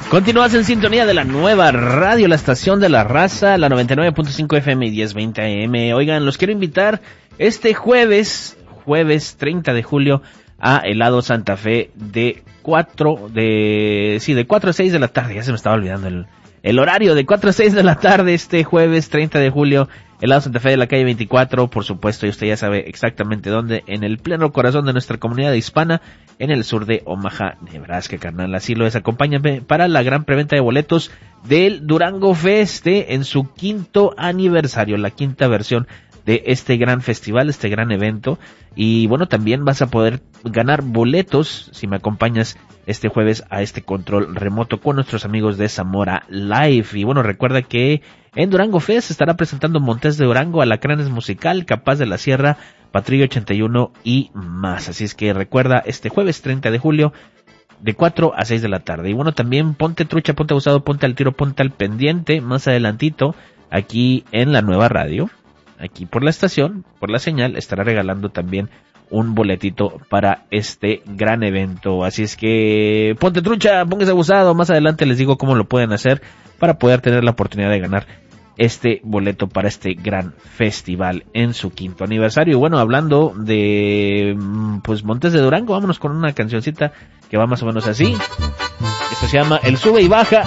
Continúas en sintonía de la nueva radio, la estación de la raza, la 99.5 FM y 1020 AM. Oigan, los quiero invitar este jueves 30 de julio a Helado Santa Fe de 4 a 6 de la tarde. Ya se me estaba olvidando el horario, de 4 a 6 de la tarde este jueves 30 de julio. Helado Santa Fe de la calle 24, por supuesto, y usted ya sabe exactamente dónde, en el pleno corazón de nuestra comunidad hispana, en el sur de Omaha, Nebraska, carnal. Así lo es. Acompáñame para la gran preventa de boletos del Durango Fest en su 5º aniversario, la 5ª versión de este gran festival, este gran evento. Y bueno, también vas a poder ganar boletos si me acompañas este jueves a este control remoto con nuestros amigos de Zamora Live. Y bueno, recuerda que en Durango Fest se estará presentando Montes de Durango, Alacranes Musical, Capaz de la Sierra, Patrulla 81 y más. Así es que recuerda, este jueves 30 de julio, de 4 a 6 de la tarde. Y bueno, también ponte trucha, ponte abusado, ponte al tiro, ponte al pendiente, más adelantito, aquí en la nueva radio, aquí por la estación, por la señal, estará regalando también un boletito para este gran evento. Así es que ponte trucha, póngase abusado. Más adelante les digo cómo lo pueden hacer para poder tener la oportunidad de ganar este boleto para este gran festival en su 5º aniversario. Y bueno, hablando de pues Montes de Durango, vámonos con una cancioncita que va más o menos así. Esto se llama El Sube y Baja.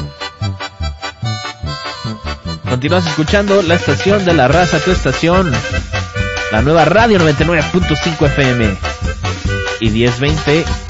Continúas escuchando la estación de la raza, tu estación, la nueva radio 99.5 FM y 1020